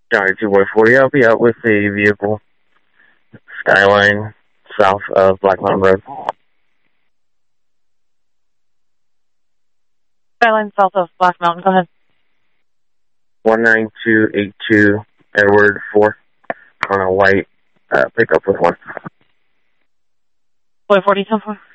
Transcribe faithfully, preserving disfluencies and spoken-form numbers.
Sorry, two boy forty. I'll be out with a vehicle. Skyline, south of Black Mountain Road. Skyline, south of Black Mountain. Go ahead. one nine two eight two, Edward four, on a white uh, pickup with one. Boy forty, ten four.